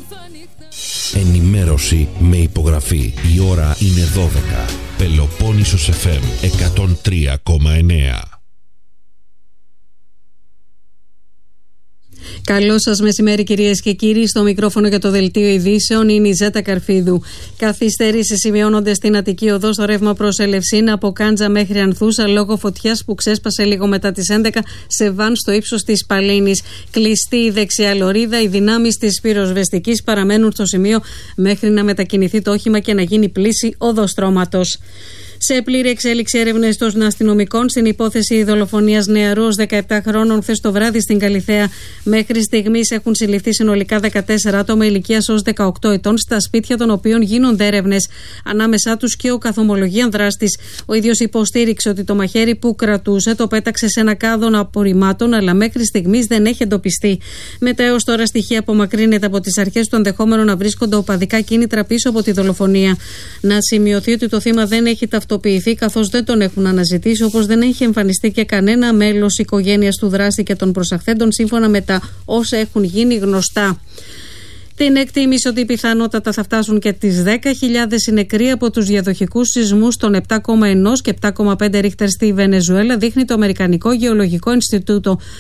Ενημέρωση με υπογραφή. Η ώρα είναι 12. Πελοπόννησος FM 103,9. Καλό σας μεσημέρι, κυρίες και κύριοι. Στο μικρόφωνο για το δελτίο ειδήσεων είναι η Ζέτα Καρφίδου. Καθυστερήσεις σημειώνονται στην Αττική Οδό στο ρεύμα προς Ελευσίνα από Κάντζα μέχρι Ανθούσα λόγω φωτιάς που ξέσπασε λίγο μετά τις 11 σε βαν στο ύψος της Παλίνης. Κλειστή η δεξιά λωρίδα. Οι δυνάμεις της πυροσβεστικής παραμένουν στο σημείο μέχρι να μετακινηθεί το όχημα και να γίνει πλήση οδοστρώματος. Σε πλήρη εξέλιξη έρευνες των αστυνομικών στην υπόθεση δολοφονίας νεαρού ως 17χρονων χθες το βράδυ στην Καλιθέα. Μέχρι στιγμής έχουν συλληφθεί συνολικά 14 άτομα ηλικίας ως 18 ετών, στα σπίτια των οποίων γίνονται έρευνες. Ανάμεσά τους και ο καθομολογίαν δράστης. Ο ίδιος υποστήριξε ότι το μαχαίρι που κρατούσε το πέταξε σε ένα κάδωνα απορριμμάτων, αλλά μέχρι στιγμής δεν έχει εντοπιστεί. Μετά έως τώρα στοιχεία απομακρύνεται από τις αρχές του ενδεχόμενο να βρίσκονται οπαδικά κίνητρα πίσω από τη δολοφονία. Να σημειωθεί ότι το θύμα δεν έχει ταυτοποιηθεί, καθώς δεν τον έχουν αναζητήσει, όπως δεν έχει εμφανιστεί και κανένα μέλος οικογένειας του δράστη και των προσαχθέντων, σύμφωνα με τα όσα έχουν γίνει γνωστά. Την εκτίμηση ότι πιθανότατα θα φτάσουν και τις 10.000 οι νεκροί από τους διαδοχικούς σεισμούς των 7,1 και 7,5 ρίχτερ στη Βενεζουέλα δείχνει το Αμερικανικό Γεωλογικό Ινστιτούτο.